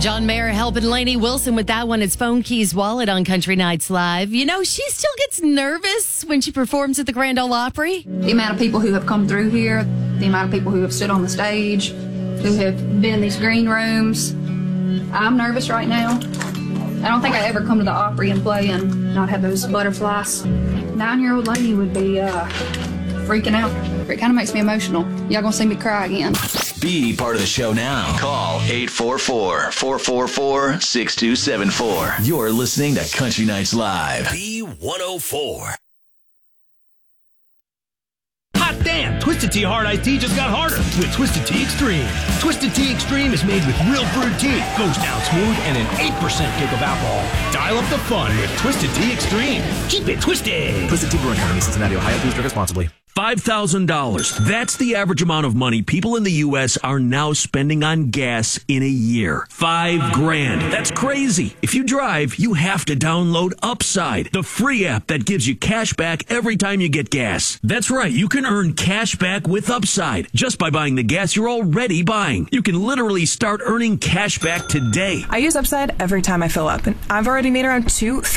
John Mayer helping Lainey Wilson with that one. It's Phone Keys Wallet on Country Nights Live. You know, she still gets nervous when she performs at the Grand Ole Opry. The amount of people who have come through here, the amount of people who have stood on the stage, who have been in these green rooms. I'm nervous right now. I don't think I ever come to the Opry and play and not have those butterflies. 9-year-old Lainey would be freaking out. It kind of makes me emotional. Y'all gonna see me cry again. Be part of the show now. Call 844-444-6274. You're listening to Country Nights Live. B104. Hot damn! Twisted Tea Hard Iced Tea just got harder with Twisted Tea Extreme. Twisted Tea Extreme is made with real brewed tea, goes down smooth, and an 8% kick of alcohol. Dial up the fun with Twisted Tea Extreme. Keep it twisted. Twisted Tea Brewing Company, Cincinnati, Ohio. Please drink responsibly. $5,000. That's the average amount of money people in the U.S. are now spending on gas in a year. $5,000. That's crazy. If you drive, you have to download Upside, the free app that gives you cash back every time you get gas. That's right. You can earn cash back with Upside just by buying the gas you're already buying. You can literally start earning cash back today. I use Upside every time I fill up, and I've already made around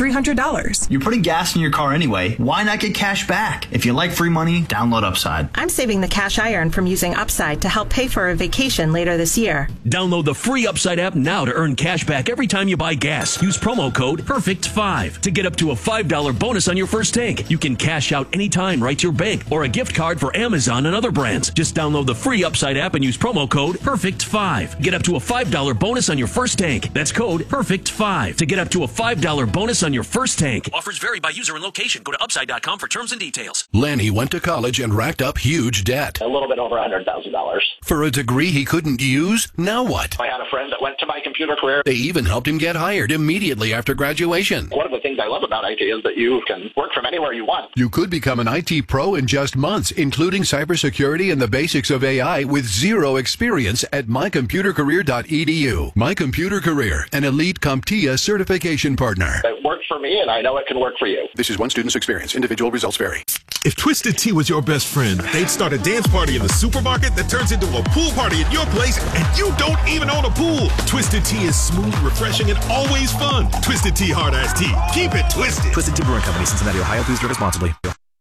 $300. You're putting gas in your car anyway. Why not get cash back? If you like free money, download Upside. I'm saving the cash I earn from using Upside to help pay for a vacation later this year. Download the free Upside app now to earn cash back every time you buy gas. Use promo code PERFECT5 to get up to a $5 bonus on your first tank. You can cash out anytime right to your bank or a gift card for Amazon and other brands. Just download the free Upside app and use promo code PERFECT5. Get up to a $5 bonus on your first tank. That's code PERFECT5 to get up to a $5 bonus on your first tank. Offers vary by user and location. Go to Upside.com for terms and details. Lanny went to college and racked up huge debt. A little bit over $100,000. For a degree he couldn't use? Now what? I had a friend that went to My Computer Career. They even helped him get hired immediately after graduation. One of the things I love about IT is that you can work from anywhere you want. You could become an IT pro in just months, including cybersecurity and the basics of AI with zero experience at mycomputercareer.edu. My Computer Career, an elite CompTIA certification partner. It worked for me, and I know it can work for you. This is one student's experience. Individual results vary. If Twisted Tea was your best friend, they'd start a dance party in the supermarket that turns into a pool party at your place, and you don't even own a pool. Twisted Tea is smooth, refreshing, and always fun. Twisted Tea Hard Iced Tea. Keep it twisted. Twisted Tea Brewing Company, Cincinnati, Ohio. Please drink responsibly.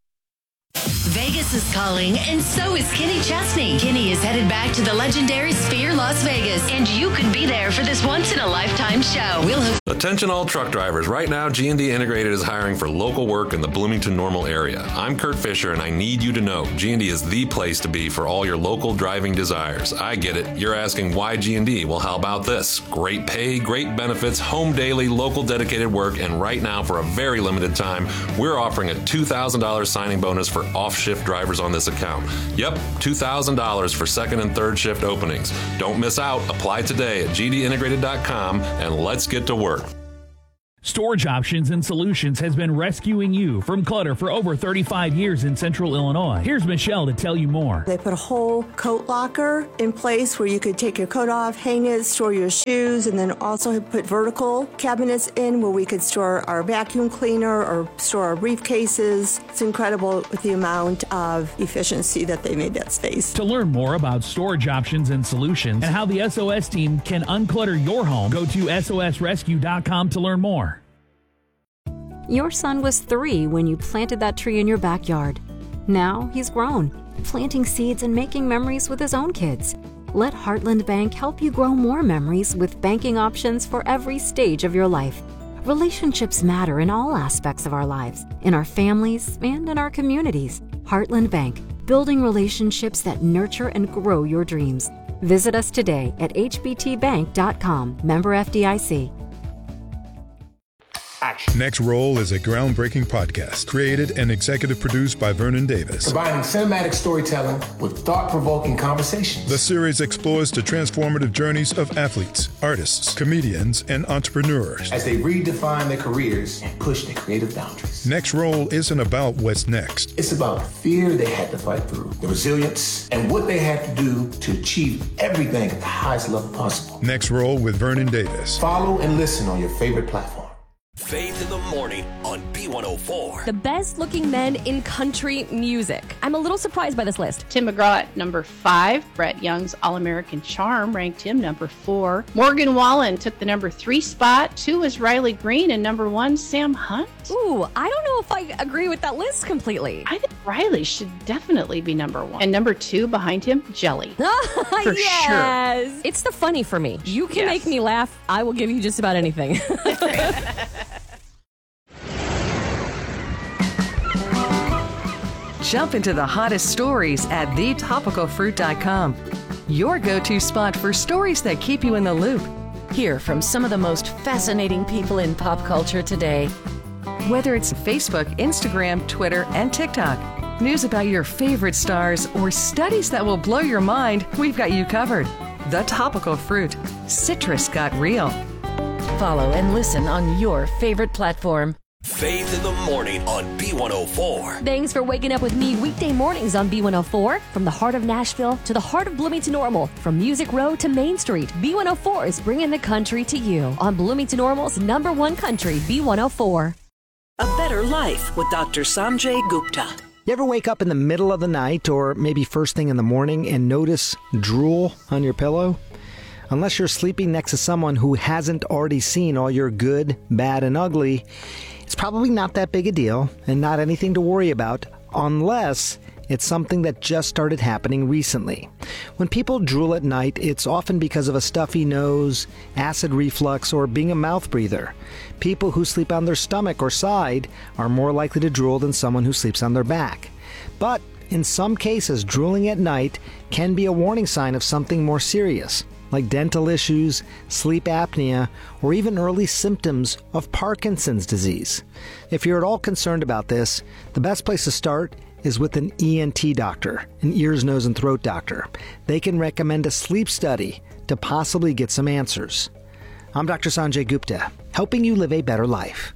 Vegas is calling, and so is Kenny Chesney. Kenny is headed back to the legendary Sphere Las Vegas, and you could be there for this once-in-a-lifetime show. We'll hook. Attention all truck drivers. Right now, G&D Integrated is hiring for local work in the Bloomington-Normal area. I'm Kurt Fisher, and I need you to know G&D is the place to be for all your local driving desires. I get it. You're asking why G&D? Well, how about this? Great pay, great benefits, home daily, local dedicated work, and right now, for a very limited time, we're offering a $2,000 signing bonus for off-shift drivers on this account. Yep, $2,000 for second and third shift openings. Don't miss out. Apply today at gdintegrated.com, and let's get to work. Storage Options and Solutions has been rescuing you from clutter for over 35 years in Central Illinois. Here's Michelle to tell you more. They put a whole coat locker in place where you could take your coat off, hang it, store your shoes, and then also put vertical cabinets in where we could store our vacuum cleaner or store our briefcases. It's incredible with the amount of efficiency that they made that space. To learn more about Storage Options and Solutions and how the SOS team can unclutter your home, go to SOSrescue.com to learn more. Your son was 3 when you planted that tree in your backyard. Now he's grown, planting seeds and making memories with his own kids. Let Heartland Bank help you grow more memories with banking options for every stage of your life. Relationships matter in all aspects of our lives, in our families and in our communities. Heartland Bank, building relationships that nurture and grow your dreams. Visit us today at hbtbank.com, member FDIC. Action. Next Roll is a groundbreaking podcast created and executive produced by Vernon Davis. Combining cinematic storytelling with thought-provoking conversations. The series explores the transformative journeys of athletes, artists, comedians, and entrepreneurs as they redefine their careers and push their creative boundaries. Next Roll isn't about what's next. It's about the fear they had to fight through, the resilience, and what they had to do to achieve everything at the highest level possible. Next Roll with Vernon Davis. Follow and listen on your favorite platform. Faith in the Morning on on B104. The best looking men in country music. I'm a little surprised by this list. Tim McGraw at number 5. Brett Young's All-American Charm ranked him number 4. Morgan Wallen took the number 3 spot. 2 is Riley Green, and number 1, Sam Hunt. Ooh, I don't know if I agree with that list completely. I think Riley should definitely be number 1. And number 2 behind him, Jelly. For yes. sure. It's the funny for me. You can make me laugh. I will give you just about anything. Jump into the hottest stories at thetopicalfruit.com. Your go-to spot for stories that keep you in the loop. Hear from some of the most fascinating people in pop culture today. Whether it's Facebook, Instagram, Twitter, and TikTok, news about your favorite stars, or studies that will blow your mind, we've got you covered. The Topical Fruit. Citrus got real. Follow and listen on your favorite platform. Faith in the Morning on B104. Thanks for waking up with me weekday mornings on B104. From the heart of Nashville to the heart of Bloomington Normal, from Music Row to Main Street, B104 is bringing the country to you on Bloomington Normal's #1 country, B104. A Better Life with Dr. Sanjay Gupta. You ever wake up in the middle of the night or maybe first thing in the morning and notice drool on your pillow? Unless you're sleeping next to someone who hasn't already seen all your good, bad, and ugly, it's probably not that big a deal and not anything to worry about unless it's something that just started happening recently. When people drool at night, it's often because of a stuffy nose, acid reflux, or being a mouth breather. People who sleep on their stomach or side are more likely to drool than someone who sleeps on their back. But in some cases, drooling at night can be a warning sign of something more serious, like dental issues, sleep apnea, or even early symptoms of Parkinson's disease. If you're at all concerned about this, the best place to start is with an ENT doctor, an ears, nose, and throat doctor. They can recommend a sleep study to possibly get some answers. I'm Dr. Sanjay Gupta, helping you live a better life.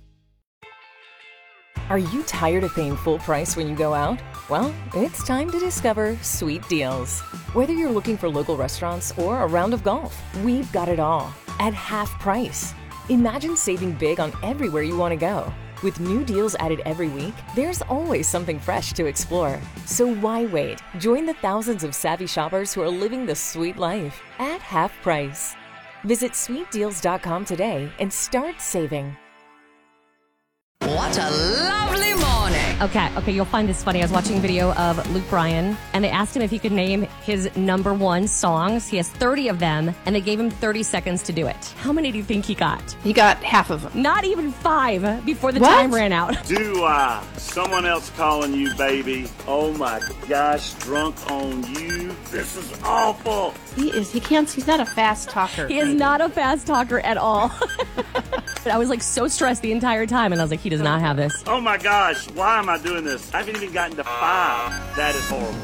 Are you tired of paying full price when you go out? Well, it's time to discover Sweet Deals. Whether you're looking for local restaurants or a round of golf, we've got it all at half price. Imagine saving big on everywhere you want to go. With new deals added every week, there's always something fresh to explore. So why wait? Join the thousands of savvy shoppers who are living the sweet life at half price. Visit sweetdeals.com today and start saving. What a lovely morning. Okay, you'll find this funny. I was watching a video of Luke Bryan, and they asked him if he could name his #1 songs. He has 30 of them, and they gave him 30 seconds to do it. How many do you think he got? He got half of them. Not even 5 before the time ran out. Do I? Someone else calling you baby. Oh my gosh, drunk on you. This is awful. He's not a fast talker. He is not a fast talker at all. I was like so stressed the entire time, and I was like, he does not have this. Oh my gosh, why am I doing this? I haven't even gotten to 5. That is horrible.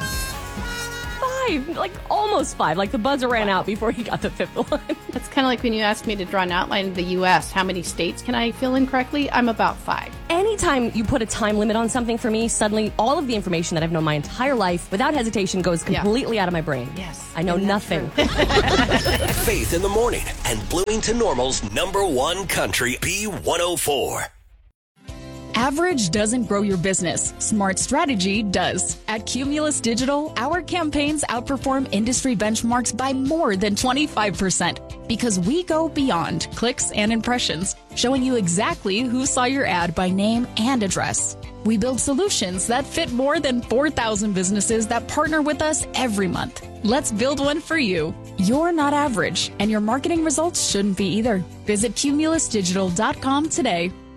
5, like almost 5. Like the buzzer ran out before he got the 5th one. That's kind of like when you asked me to draw an outline of the U.S. How many states can I fill in correctly? I'm about 5. Anytime you put a time limit on something for me, suddenly all of the information that I've known my entire life, without hesitation, goes completely out of my brain. Yes. I know nothing. Faith in the Morning and Bloomington Normal's #1 country, B104. Average doesn't grow your business. Smart strategy does. At Cumulus Digital, our campaigns outperform industry benchmarks by more than 25% because we go beyond clicks and impressions, showing you exactly who saw your ad by name and address. We build solutions that fit more than 4,000 businesses that partner with us every month. Let's build one for you. You're not average, and your marketing results shouldn't be either. Visit cumulusdigital.com today.